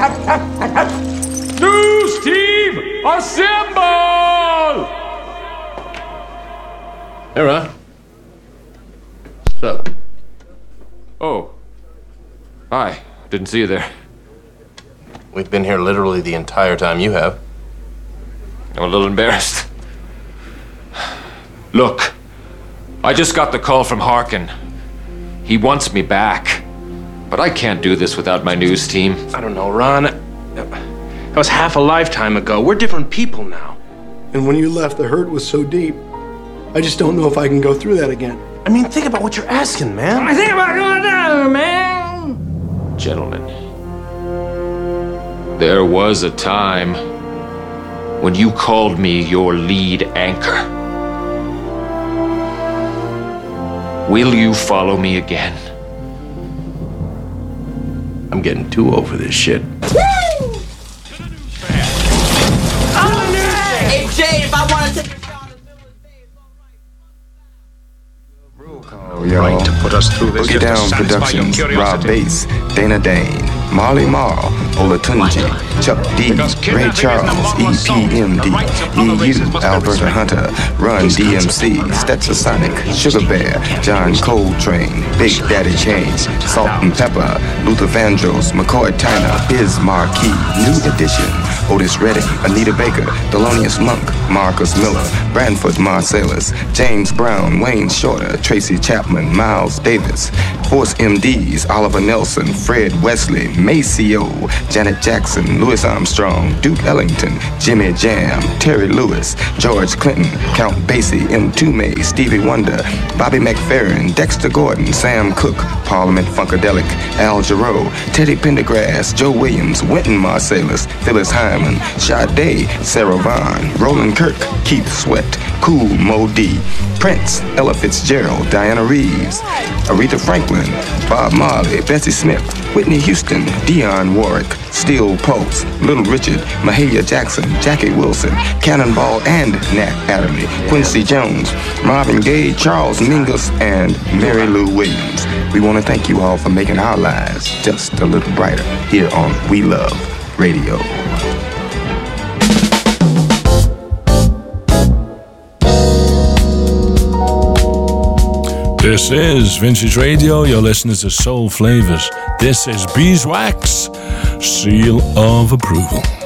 News team, assemble! Hey, Ron. What's up? Oh. Hi. Didn't see you there. We've been here literally the entire time you have. I'm a little embarrassed. Look, I just got the call from Harkin. He wants me back. But I can't do this without my news team. I don't know, Ron. That was half a lifetime ago. We're different people now. And when you left, the hurt was so deep. I just don't know if I can go through that again. I mean, think about what you're asking, man. I think about going down, man. Gentlemen, there was a time when you called me your lead anchor. Will you follow me again? I'm getting too over this shit. Hey, Jay, if I want to take Right to put us through this. Boogie Down Productions, Rob Bass, Dana Dane, Marley Marl, Olatunji, Chuck D, Ray Charles, EPMD, EU, Alberta Hunter, Run DMC, Stetsasonic, Sugar Bear, John Coltrane, Big Daddy Kane, Salt and Pepper, Luther Vandross, McCoy Tyner, Biz Marquis, New Edition, Otis Redding, Anita Baker, Thelonious Monk, Marcus Miller, Branford Marsalis, James Brown, Wayne Shorter, Tracy Chapman, Miles Davis, Force MDs, Oliver Nelson, Fred Wesley, Maceo, Janet Jackson, Louis Armstrong, Duke Ellington, Jimmy Jam, Terry Lewis, George Clinton, Count Basie, M. Toomey, Stevie Wonder, Bobby McFerrin, Dexter Gordon, Sam Cooke, Parliament Funkadelic, Al Jarreau, Teddy Pendergrass, Joe Williams, Wynton Marsalis, Phyllis Hyman, Sade, Sarah Vaughan, Roland Kirk, Keith Sweat, Cool Mo D, Prince, Ella Fitzgerald, Diana Reeves, Aretha Franklin, Bob Marley, Bessie Smith, Whitney Houston, Dionne Warwick, Steel Pulse, Little Richard, Mahalia Jackson, Jackie Wilson, Cannonball and Nat Adderley, Quincy Jones, Marvin Gaye, Charles Mingus, and Mary Lou Williams. We want to thank you all for making our lives just a little brighter here on We Love Radio. This is Vintage Radio. You're listening to Soul Flavors. This is Beeswax, Seal of Approval.